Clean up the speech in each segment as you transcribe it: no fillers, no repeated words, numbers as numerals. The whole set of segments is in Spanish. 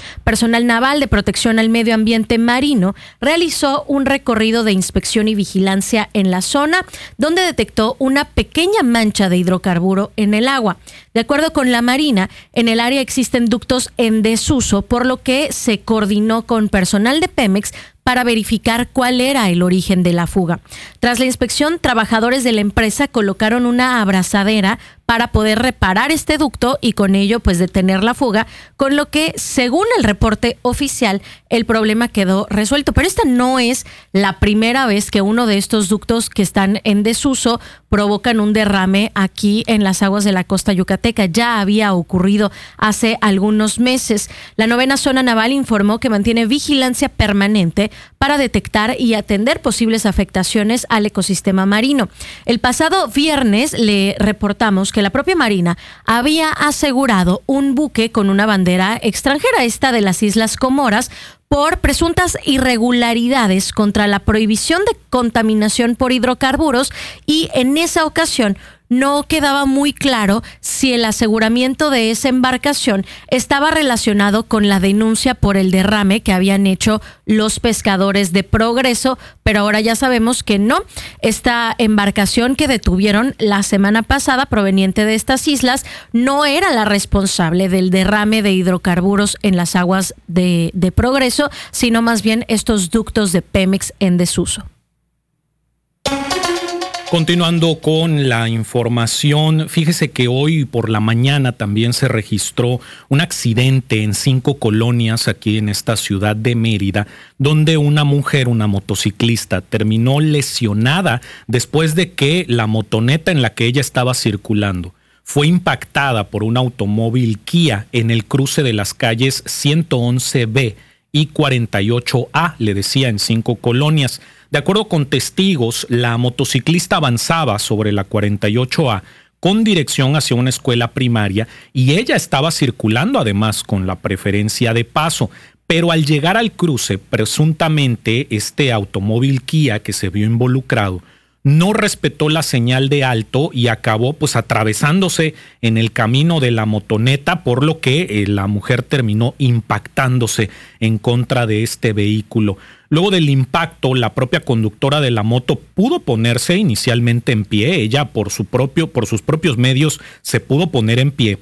Personal naval de protección al medio ambiente marino realizó un recorrido de inspección y vigilancia en la zona, donde detectó una pequeña mancha de hidrocarburo en el agua. De acuerdo con la Marina, en el área existen ductos en desuso, por lo que se coordinó con personal de Pemex para verificar cuál era el origen de la fuga. Tras la inspección, trabajadores de la empresa colocaron una abrazadera para poder reparar este ducto y con ello pues detener la fuga, con lo que, según el reporte oficial, el problema quedó resuelto. Pero esta no es la primera vez que uno de estos ductos que están en desuso provocan un derrame aquí en las aguas de la costa yucateca. Ya había ocurrido hace algunos meses. La 9ª Zona Naval informó que mantiene vigilancia permanente para detectar y atender posibles afectaciones al ecosistema marino. El pasado viernes le reportamos que la propia Marina había asegurado un buque con una bandera extranjera, esta de las Islas Comoras, por presuntas irregularidades contra la prohibición de contaminación por hidrocarburos, y en esa ocasión no quedaba muy claro si el aseguramiento de esa embarcación estaba relacionado con la denuncia por el derrame que habían hecho los pescadores de Progreso, pero ahora ya sabemos que no. Esta embarcación que detuvieron la semana pasada, proveniente de estas islas, no era la responsable del derrame de hidrocarburos en las aguas de Progreso, sino más bien estos ductos de Pemex en desuso. Continuando con la información, fíjese que hoy por la mañana también se registró un accidente en 5 colonias aquí en esta ciudad de Mérida, donde una mujer, una motociclista, terminó lesionada después de que la motoneta en la que ella estaba circulando fue impactada por un automóvil Kia en el cruce de las calles 111B y 48A, le decía, en 5 colonias. De acuerdo con testigos, la motociclista avanzaba sobre la 48A con dirección hacia una escuela primaria y ella estaba circulando además con la preferencia de paso. Pero al llegar al cruce, presuntamente este automóvil Kia que se vio involucrado no respetó la señal de alto y acabó pues atravesándose en el camino de la motoneta, por lo que la mujer terminó impactándose en contra de este vehículo. Luego del impacto, la propia conductora de la moto pudo ponerse inicialmente en pie. Ella por sus propios medios se pudo poner en pie.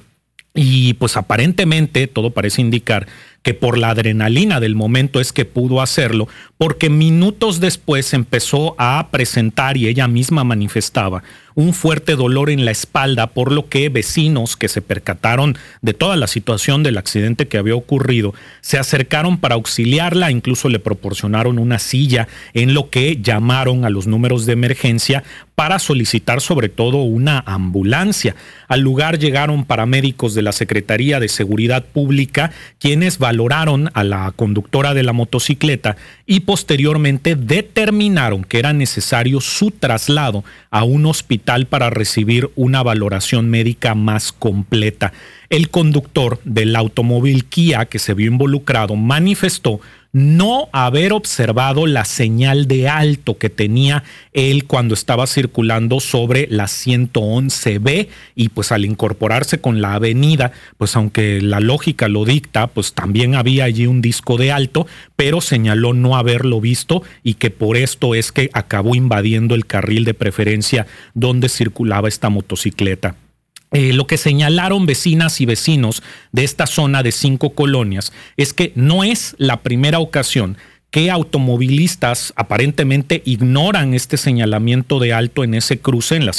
Y pues aparentemente todo parece indicar que por la adrenalina del momento es que pudo hacerlo, porque minutos después empezó a presentar, y ella misma manifestaba, un fuerte dolor en la espalda, por lo que vecinos que se percataron de toda la situación del accidente que había ocurrido se acercaron para auxiliarla, incluso le proporcionaron una silla, en lo que llamaron a los números de emergencia para solicitar sobre todo una ambulancia. Al lugar llegaron paramédicos de la Secretaría de Seguridad Pública, quienes valoraron a la conductora de la motocicleta y posteriormente determinaron que era necesario su traslado a un hospital para recibir una valoración médica más completa. El conductor del automóvil Kia que se vio involucrado manifestó no haber observado la señal de alto que tenía él cuando estaba circulando sobre la 111B, y pues al incorporarse con la avenida, pues aunque la lógica lo dicta, pues también había allí un disco de alto, pero señaló no haberlo visto y que por esto es que acabó invadiendo el carril de preferencia donde circulaba esta motocicleta. Lo que señalaron vecinas y vecinos de esta zona de 5 colonias es que no es la primera ocasión que automovilistas aparentemente ignoran este señalamiento de alto en ese cruce, en la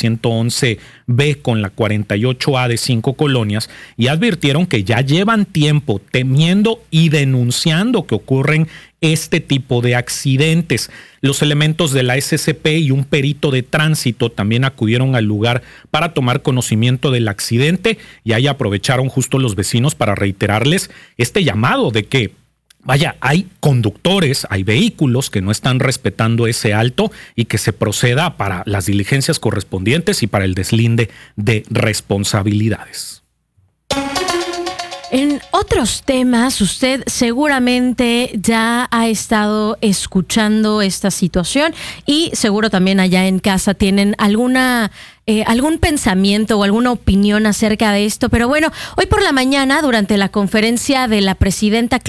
111B con la 48A de 5 colonias, y advirtieron que ya llevan tiempo temiendo y denunciando que ocurren este tipo de accidentes. Los elementos de la SCP y un perito de tránsito también acudieron al lugar para tomar conocimiento del accidente, y ahí aprovecharon justo los vecinos para reiterarles este llamado de que vaya, hay conductores, hay vehículos que no están respetando ese alto y que se proceda para las diligencias correspondientes y para el deslinde de responsabilidades. En otros temas, usted seguramente ya ha estado escuchando esta situación y seguro también allá en casa tienen algún pensamiento o alguna opinión acerca de esto. Pero bueno, hoy por la mañana, durante la conferencia de la presidenta